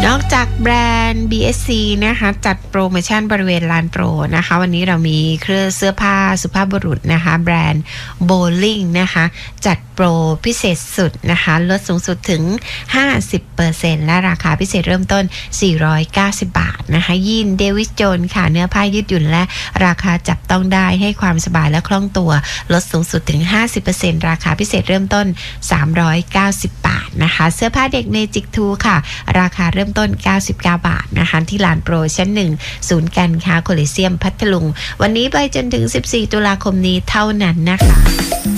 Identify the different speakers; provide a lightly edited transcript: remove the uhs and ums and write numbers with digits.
Speaker 1: อกจากแบรนด์ BSC นะคะจัดโปรโมชั่นบริเวณลานโปรนะคะวันนี้เรามีเครื่องเสื้อผ้าสุภาพบุรุษนะคะแบรนด์โบลิ่งนะคะจัดโปรพิเศษสุดนะคะลดสูงสุดถึง 50% และราคาพิเศษเริ่มต้น490 บาทนะคะยีนเดวิสโจนค่ะเนื้อผ้ายืดหยุ่นและราคาจับต้องได้ให้ความสบายและคล่องตัวลดสูงสุดถึง 50% ราคาพิเศษเริ่มต้น390 บาทนะคะเสื้อผ้าเด็กเมจิกทูค่ะราคาเริ่มต้น99 บาทนะคะที่ลานโปรชั้น1ศูนย์การค้าโคลิเซียมพัทลุงวันนี้ไปจนถึง14 ตุลาคมนี้เท่านั้นนะคะ